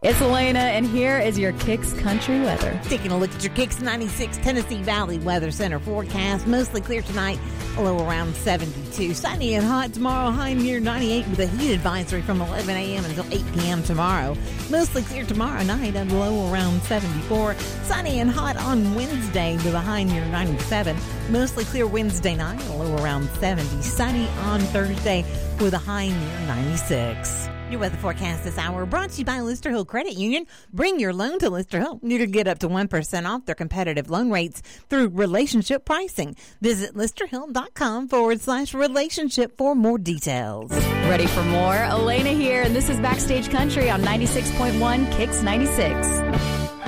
It's Elena, and here is your Kicks Country weather. Taking a look at your Kicks 96 Tennessee Valley Weather Center forecast. Mostly clear tonight, a low around 72. Sunny and hot tomorrow, high near 98 with a heat advisory from 11 a.m. until 8 p.m. tomorrow. Mostly clear tomorrow night and low around 74. Sunny and hot on Wednesday with a high near 97. Mostly clear Wednesday night, a low around 70. Sunny on Thursday with a high near 96. Your weather forecast this hour brought to you by Lister Hill Credit Union. Bring your loan to Lister Hill. You can get up to 1% off their competitive loan rates through relationship pricing. Visit listerhill.com/relationship for more details. Ready for more? Elena here, and this is Backstage Country on 96.1 Kicks 96.